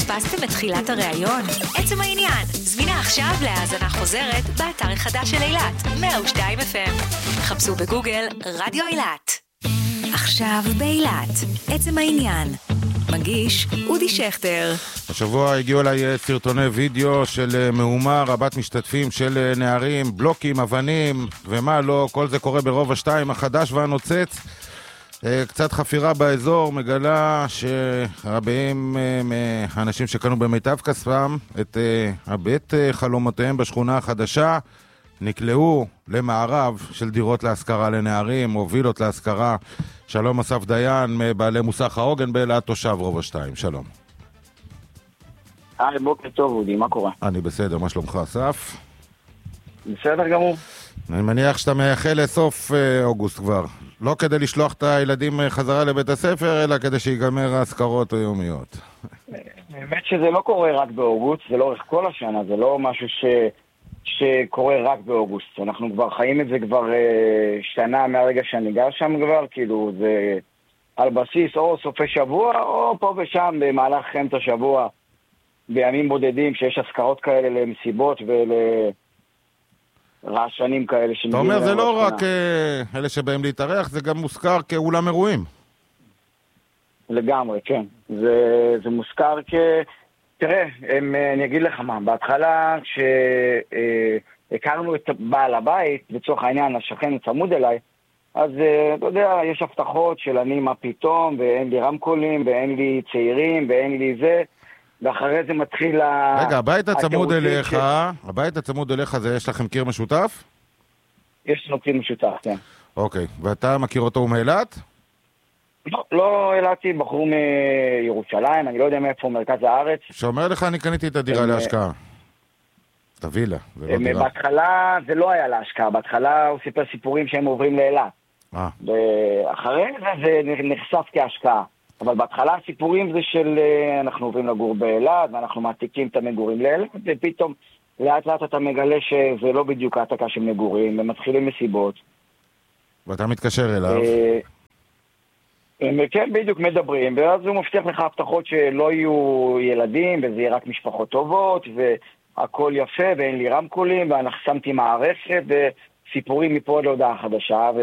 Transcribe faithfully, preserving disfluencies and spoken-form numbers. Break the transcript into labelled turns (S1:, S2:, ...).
S1: פספסתם את תחילת הראיון? עצם העניין, זמינה עכשיו להאזנה חוזרת באתר החדש של אילת, מאה ושתיים אף אם. חפשו בגוגל רדיו אילת. עכשיו באילת, עצם העניין. מגיש אודי שכטר.
S2: השבוע הגיעו אליי סרטוני וידאו של מהומה רבת משתתפים של נערים, בלוקים, אבנים ומה לא, כל זה קורה ברובע שתיים החדש והנוצץ. קצת חפירה באזור מגלה שרבים מהאנשים שקנו במיטב כספם את הבית חלומותיהם בשכונה החדשה נקלעו למערב של דירות להשכרה לנערים או וילות להשכרה. שלום אסף דיין, מבעלי מוסך העוגן באילת, תושב רובע שתיים, שלום.
S3: היי, בוקר טוב אודי, מה קורה?
S2: אני בסדר, מה שלומך אסף?
S3: בסדר גמור.
S2: אני מניח שאתה מייחל לסוף אוגוסט כבר, לא כדי לשלוח את הילדים חזרה לבית הספר, אלא כדי שיגמר ההשכרות היומיות.
S3: באמת שזה לא קורה רק באוגוסט, זה לאורך כל השנה, זה לא משהו ש... שקורה רק באוגוסט. אנחנו כבר חיים את זה כבר אה, שנה מהרגע שאני גר שם כבר, כאילו זה על בסיס או סופי שבוע, או פה ושם במהלך אמצע שבוע, בימים בודדים שיש השכרות כאלה למסיבות ולרעשנים כאלה.
S2: אתה אומר, זה לא רק אה, אלה שבאים להתארח, זה גם מוזכר כאולם אירועים.
S3: לגמרי, כן. זה, זה מוזכר כ... תראה, הם, אני אגיד לך מה, בהתחלה כשהכרנו את בעל הבית, לצורך העניין, השכן צמוד אליי, אז אתה יודע, יש הבטחות של אני מה פתאום, ואין לי רמקולים, ואין לי צעירים, ואין לי זה, ואחרי זה מתחיל...
S2: רגע, הבית הצמוד אליך, הבית הצמוד אליך זה יש לכם קיר משותף?
S3: יש לנו קיר משותף, כן.
S2: אוקיי, ואתה מכיר אותו מאילת?
S3: לא, לא העלתי בחור מירושלים, אני לא יודע מאיפה מרכז הארץ.
S2: שאומר לך, אני קניתי את הדירה להשקעה. את הווילה, זה לא דירה.
S3: בהתחלה זה לא היה להשקעה, בהתחלה הוא סיפר סיפורים שהם עוברים לאילת. ואחרי זה זה נחשף כהשקעה. אבל בהתחלה הסיפורים זה של אנחנו עוברים לגור באילת, ואנחנו מעתיקים את המגורים לאילת, ופתאום לאט לאט אתה מגלה שזה לא בדיוק העתקה של מגורים, הם מתחילים מסיבות.
S2: ואתה מתקשר אליו.
S3: הם כן בדיוק מדברים, ואז הוא מבטיח לך הבטחות שלא יהיו ילדים, וזה יהיה רק משפחות טובות, והכל יפה, ואין לי רמקולים, ואנחנו שמתי מערכת, וסיפורים מפה להודעה חדשה,